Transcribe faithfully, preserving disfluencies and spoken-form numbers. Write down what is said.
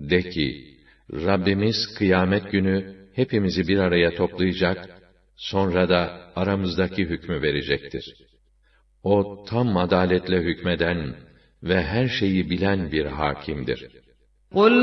De ki, Rabbimiz kıyamet günü hepimizi bir araya toplayacak, sonra da aramızdaki hükmü verecektir. O tam adaletle hükmeden ve her şeyi bilen bir hakimdir. قُلْ